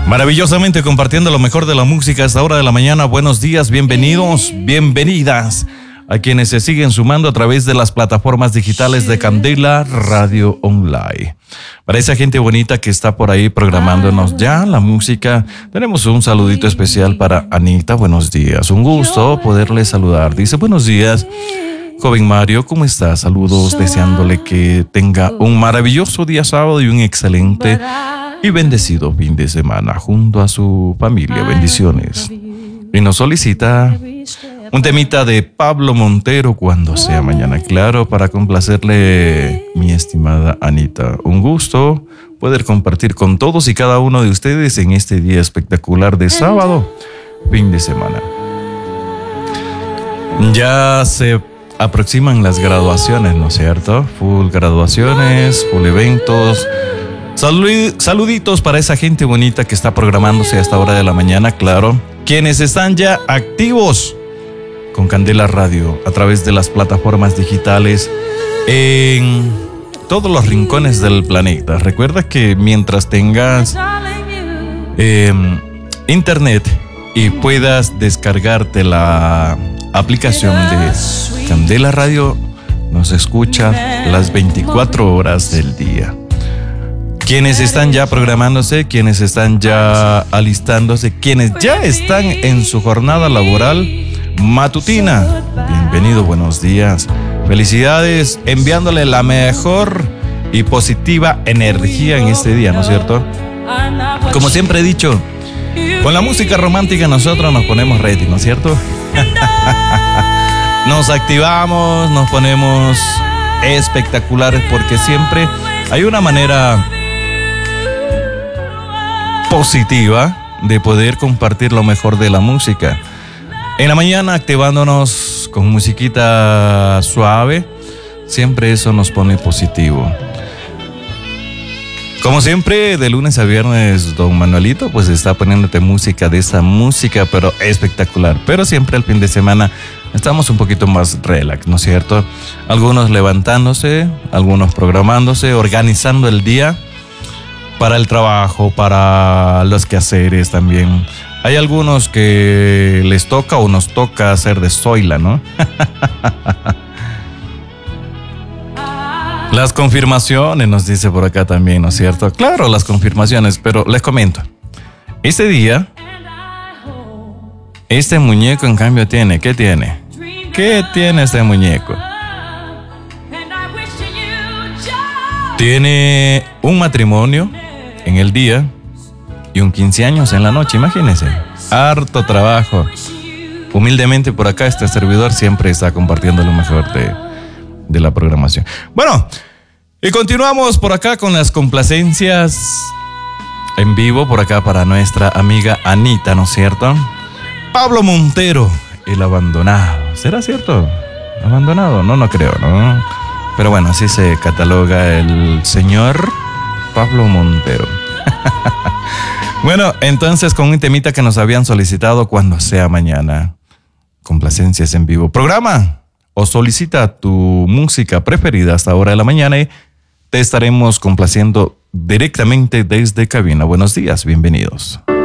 Maravillosamente compartiendo lo mejor de la música a esta hora de la mañana. Buenos días, bienvenidos, bienvenidas a quienes se siguen sumando a través de las plataformas digitales de Candela Radio Online. Para esa gente bonita que está por ahí programándonos ya la música, tenemos un saludito especial para Anita. Buenos días, un gusto poderle saludar. Dice, buenos días, joven Mario, ¿cómo está? Saludos, deseándole que tenga un maravilloso día sábado y un excelente y bendecido fin de semana junto a su familia. Bendiciones. Y nos solicita un temita de Pablo Montero, Cuando sea mañana, claro, para complacerle, mi estimada Anita. Un gusto poder compartir con todos y cada uno de ustedes en este día espectacular de sábado, fin de semana. Ya se aproximan las graduaciones, ¿no es cierto? Full graduaciones, full eventos. Saluditos para esa gente bonita que está programándose a esta hora de la mañana, claro. Quienes están ya activos con Candela Radio a través de las plataformas digitales en todos los rincones del planeta. Recuerda que mientras tengas internet y puedas descargarte la aplicación de Candela Radio, nos escucha las 24 horas del día. Quienes están ya programándose, quienes están ya alistándose, quienes ya están en su jornada laboral matutina. Bienvenido, buenos días. Felicidades, enviándole la mejor y positiva energía en este día, ¿no es cierto? Como siempre he dicho, con la música romántica nosotros nos ponemos ready, ¿no es cierto? Nos activamos, nos ponemos espectaculares porque siempre hay una manera positiva de poder compartir lo mejor de la música. En la mañana activándonos con musiquita suave, siempre eso nos pone positivo. Como siempre, de lunes a viernes, don Manuelito pues está poniéndote música de esa música, pero espectacular. Pero siempre al fin de semana estamos un poquito más relax, ¿no es cierto? Algunos levantándose, algunos programándose, organizando el día para el trabajo, para los quehaceres también. Hay algunos que les toca o nos toca hacer de zoila, ¿no? Las confirmaciones, nos dice por acá también, ¿no es cierto? Claro, las confirmaciones, pero les comento. Este día, este muñeco en cambio tiene, ¿qué tiene? ¿Qué tiene este muñeco? Tiene un matrimonio en el día y un 15 años en la noche, imagínense. Harto trabajo. Humildemente por acá este servidor siempre está compartiendo lo mejor de la programación. Bueno, y continuamos por acá con las complacencias en vivo por acá para nuestra amiga Anita, ¿no es cierto? Pablo Montero, el abandonado. ¿Será cierto? ¿Abandonado? No creo, ¿no? Pero bueno, así se cataloga el señor Pablo Montero. Bueno, entonces con un temita que nos habían solicitado, Cuando sea mañana. Complacencias en vivo. Programa o solicita tu música preferida hasta hora de la mañana y te estaremos complaciendo directamente desde cabina. Buenos días, bienvenidos.